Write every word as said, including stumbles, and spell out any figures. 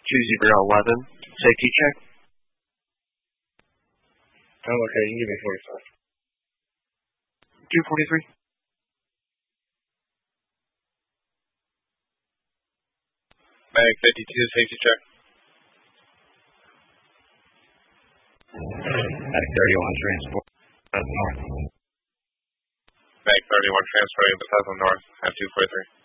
two zero eleven, safety check. Oh, okay, you can give me forty-five. two forty-three. Mag fifty-two, safety check. Mag thirty-one, transport. North. Mag thirty-one, transferring to Bethesda North at two forty-three.